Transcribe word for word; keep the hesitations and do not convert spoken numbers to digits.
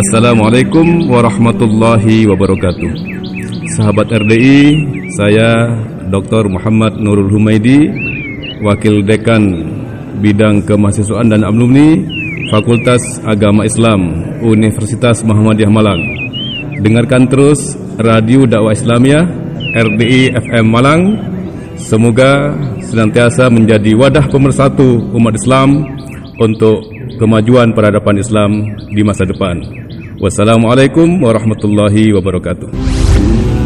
Assalamualaikum warahmatullahi wabarakatuh. Sahabat R D I, saya Doktor Muhammad Nurul Humaidi, Wakil Dekan Bidang Kemahasiswaan dan Alumni Fakultas Agama Islam Universitas Muhammadiyah Malang. Dengarkan terus Radio Dakwah Islamiyah R D I F M Malang. Semoga senantiasa menjadi wadah pemersatu umat Islam untuk kemajuan peradaban Islam di masa depan. Wassalamualaikum warahmatullahi wabarakatuh.